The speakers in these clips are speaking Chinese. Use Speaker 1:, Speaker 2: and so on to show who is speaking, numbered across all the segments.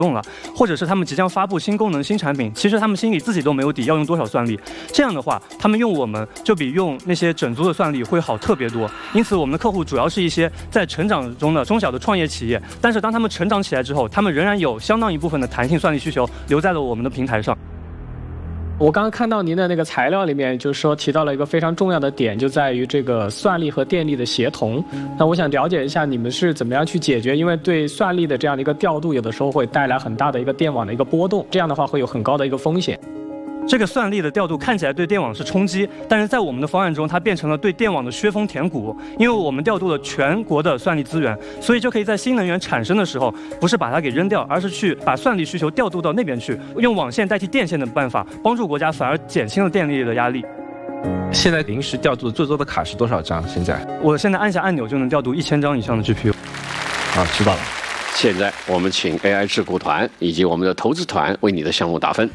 Speaker 1: 用了，或者是他们即将发布新功能、新产品，其实他们心里自己都没有底，要用多少算力。这样的话，他们用我们就比用那些整租的算力会好特别多。因此，我们的客户主要是一些在成长中的中小的创业企业，但是当他们成长起来之后，他们仍然有相当一部分的弹性算力需求留在了我们的平台上。
Speaker 2: 我刚刚看到您的那个材料里面，就是说提到了一个非常重要的点，就在于这个算力和电力的协同。那我想了解一下，你们是怎么样去解决？因为对算力的这样的一个调度，有的时候会带来很大的一个电网的一个波动，这样的话会有很高的一个风险。
Speaker 1: 这个算力的调度看起来对电网是冲击，但是在我们的方案中，它变成了对电网的削峰填谷。因为我们调度了全国的算力资源，所以就可以在新能源产生的时候，不是把它给扔掉，而是去把算力需求调度到那边去，用网线代替电线的办法，帮助国家反而减轻了电力的压力。
Speaker 3: 现在临时调度最多的卡是多少张？现在
Speaker 1: 我现在按下按钮就能调度1000张以上的 GPU。
Speaker 3: 好，知道了。
Speaker 4: 现在我们请 AI 智库团以及我们的投资团为你的项目打分。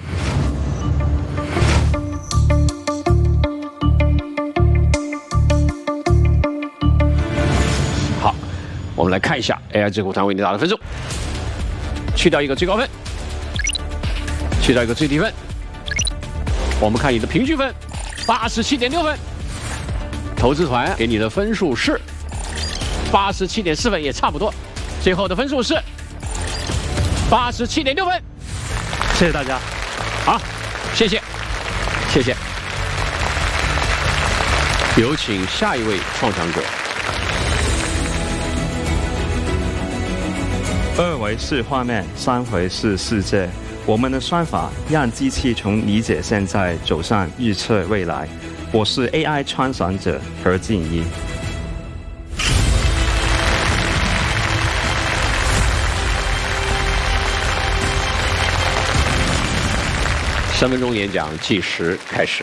Speaker 4: 我们来看一下 AI 智库团为你打的分数，去掉一个最高分，去掉一个最低分，我们看你的平均分，87.6分。投资团给你的分数是87.4分，也差不多。最后的分数是87.6分。
Speaker 1: 谢谢大家。
Speaker 4: 好，谢谢，谢谢。有请下一位创想者。
Speaker 5: 2维是画面，3维是世界。我们的算法让机器从理解现在走向预测未来。我是 AI 创想者何敬一。
Speaker 4: 3分钟演讲计时开始。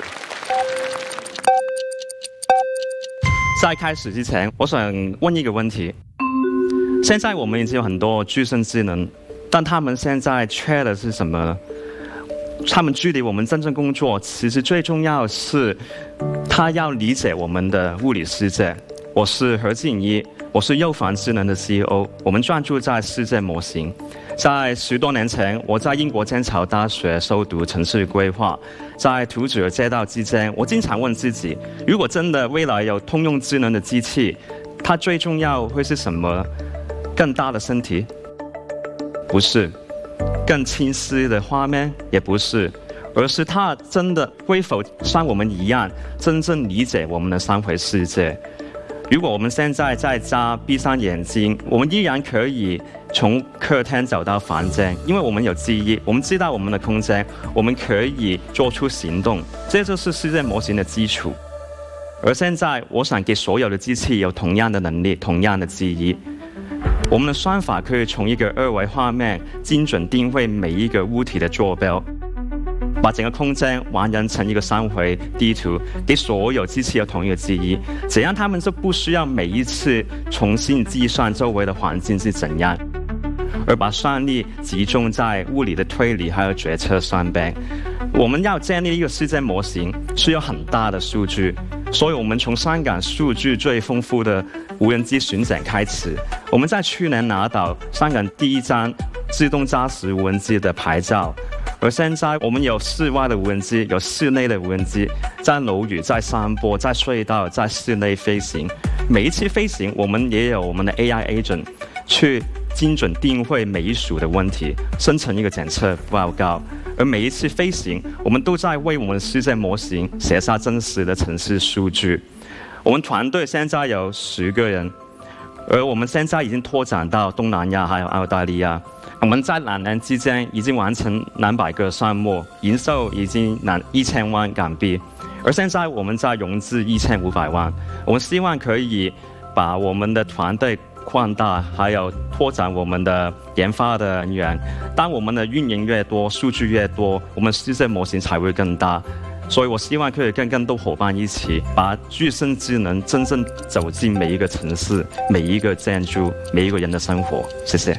Speaker 5: 在开始之前，我想问一个问题。现在我们已经有很多具身智能，但他们现在缺的是什么呢？他们距离我们真正工作，其实最重要是，他要理解我们的物理世界。我是何敬一，我是右凡智能的 CEO， 我们专注在世界模型。在10多年前，我在英国剑桥大学修读城市规划，在图纸街道之间，我经常问自己，如果真的未来有通用智能的机器，它最重要会是什么？更大的身体？不是。更清晰的画面？也不是。而是它真的会否像我们一样，真正理解我们的3维世界？如果我们现在在家闭上眼睛，我们依然可以从客厅走到房间，因为我们有记忆，我们知道我们的空间，我们可以做出行动，这就是世界模型的基础。而现在，我想给所有的机器有同样的能力，同样的记忆。我们的算法可以从一个2维画面精准定位每一个物体的坐标，把整个空间还原成一个3维地图，给所有机器有同一个记忆，这样他们就不需要每一次重新计算周围的环境是怎样，而把算力集中在物理的推理还有决策上边。我们要建立一个世界模型，需要很大的数据，所以我们从香港数据最丰富的无人机巡检开始。我们在去年拿到香港第一张自动驾驶无人机的牌照，而现在我们有室外的无人机，有室内的无人机，在楼宇、在山坡、在隧道、在室内飞行。每一次飞行，我们也有我们的 AI agent 去精准定位每一属的问题，生成一个检测报告。而每一次飞行，我们都在为我们的世界模型写下真实的城市数据。我们团队现在有10个人，而我们现在已经拓展到东南亚还有澳大利亚。我们在2年之间已经完成200个项目，营收已经1000万港币。而现在我们在融资1500万。我们希望可以把我们的团队扩大，还有拓展我们的研发的人员。当我们的运营越多，数据越多，我们世界模型才会更大。所以我希望可以跟更多伙伴一起，把具身智能真正走进每一个城市、每一个建筑、每一个人的生活。谢谢。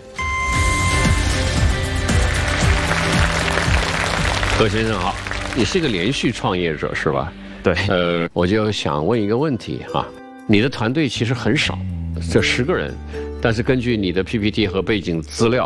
Speaker 4: 何先生好，你是一个连续创业者是吧？
Speaker 5: 对。
Speaker 4: 我就想问一个问题哈，你的团队其实很少，这10个人，但是根据你的 PPT 和背景资料，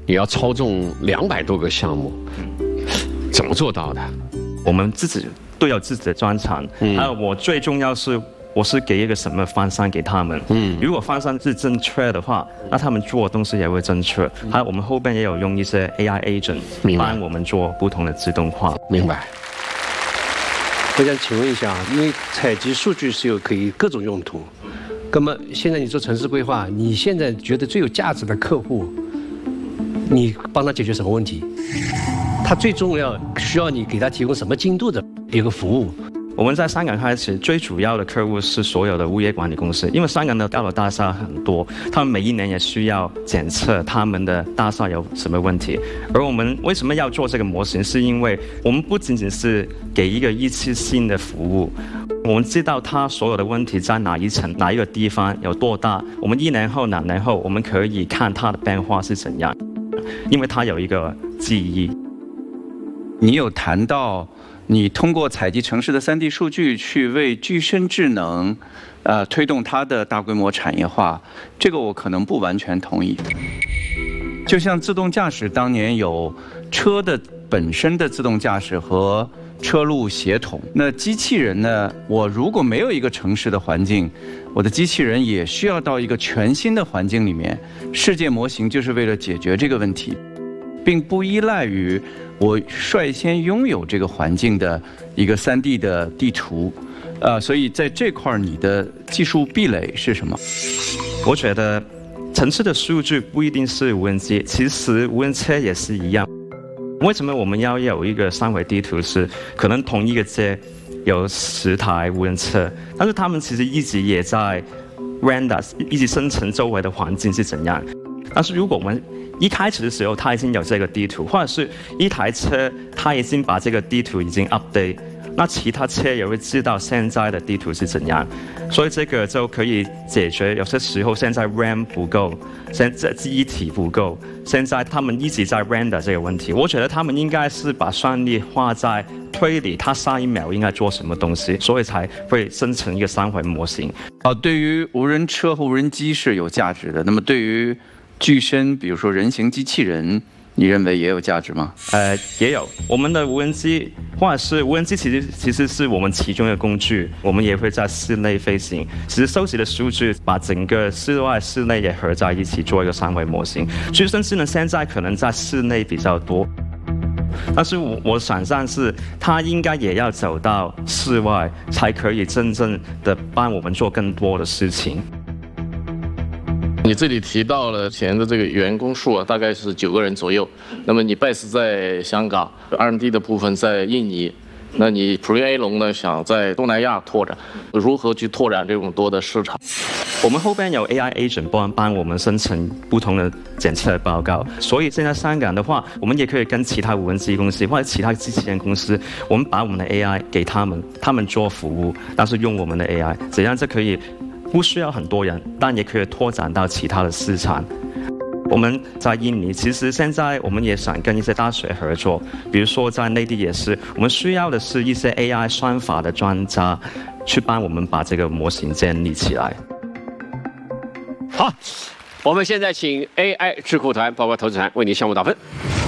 Speaker 4: 也要操纵200多个项目，怎么做到的？
Speaker 5: 我们自己都有自己的专长，还有我最重要是。我是给一个什么方向给他们，如果方向是正确的话，那他们做的东西也会正确。还有我们后边也有用一些 AI agent 帮我们做不同的自动化。
Speaker 4: 明白。
Speaker 6: 我想请问一下，因为采集数据是有可以各种用途，那么现在你做城市规划，你现在觉得最有价值的客户，你帮他解决什么问题？他最重要需要你给他提供什么精度的一个服务？
Speaker 5: 我们在香港开始，最主要的客户是所有的物业管理公司，因为香港的高楼大厦很多，他们每一年也需要检测他们的大厦有什么问题。而我们为什么要做这个模型，是因为我们不仅仅是给一个一次性的服务，我们知道它所有的问题在哪一层、哪一个地方有多大，我们1年后、2年后，我们可以看它的变化是怎样，因为它有一个记忆。
Speaker 7: 你有谈到你通过采集城市的3D 数据去为具身智能，推动它的大规模产业化，这个我可能不完全同意。就像自动驾驶当年有车的本身的自动驾驶和车路协同，那机器人呢？我如果没有一个城市的环境，我的机器人也需要到一个全新的环境里面。世界模型就是为了解决这个问题，并不依赖于我率先拥有这个环境的一个3D 的地图，所以在这块你的技术壁垒是什么？
Speaker 5: 我觉得城市的数据不一定是无人机，其实无人车也是一样。为什么我们要有一个3维地图？是可能同一个街有10台无人车，但是他们其实一直也在 render， 一直生成周围的环境是怎样。但是如果我们一开始的时候，它已经有这个地图，或者是一台车，它已经把这个地图已经 update， 那其他车也会知道现在的地图是怎样，所以这个就可以解决有些时候现在 RAM 不够，现在记忆体不够，现在他们一直在 render 这个问题。我觉得他们应该是把算力花在推理，它下一秒应该做什么东西，所以才会生成一个3维模型。
Speaker 7: 对于无人车和无人机是有价值的，那么对于具身，比如说人形机器人，你认为也有价值吗？
Speaker 5: 也有。我们的无人机或者是无人机，其实是我们其中一个工具。我们也会在室内飞行。其实收集的数据把整个室外、室内也合在一起，做一个3维模型。具身智能现在可能在室内比较多，但是我想象是它应该也要走到室外，才可以真正的帮我们做更多的事情。
Speaker 8: 你这里提到了前的这个员工数啊，大概是9个人左右。那么你 base 在香港 ，R&D 的部分在印尼，那你 Pre-A 龙呢想在东南亚拓展，如何去拓展这种多的市场？
Speaker 5: 我们后边有 AI agent 帮我们生成不同的检测报告，所以现在香港的话，我们也可以跟其他无人机公司或者其他机器人公司，我们把我们的 AI 给他们做服务，但是用我们的 AI， 怎样就可以不需要很多人，但也可以拓展到其他的市场。我们在印尼，其实现在我们也想跟一些大学合作，比如说在内地也是，我们需要的是一些 AI 算法的专家，去帮我们把这个模型建立起来。
Speaker 4: 好，我们现在请 AI 智库团，包括投资团为你项目打分。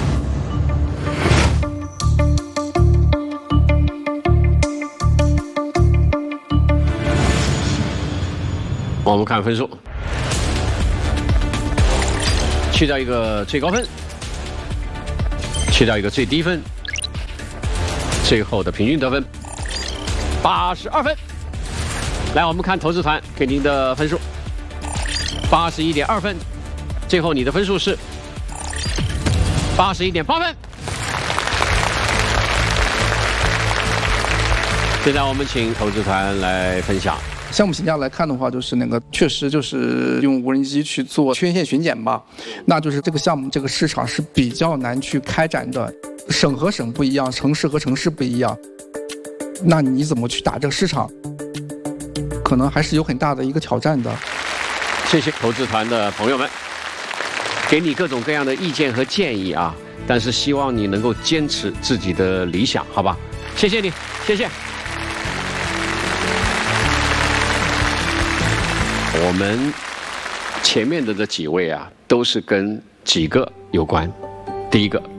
Speaker 4: 我们看分数，去掉一个最高分，去掉一个最低分，最后的平均得分82分。来，我们看投资团给您的分数，81.2分，最后你的分数是81.8分。现在我们请投资团来分享。
Speaker 9: 项目评价来看的话，就是确实就是用无人机去做缺陷巡检吧，那就是这个项目这个市场是比较难去开展的，省和省不一样，城市和城市不一样，那你怎么去打这个市场，可能还是有很大的一个挑战的。
Speaker 4: 谢谢投资团的朋友们，给你各种各样的意见和建议啊，但是希望你能够坚持自己的理想，好吧？谢谢你，谢谢。我们前面的这几位啊，都是跟几个有关。第一个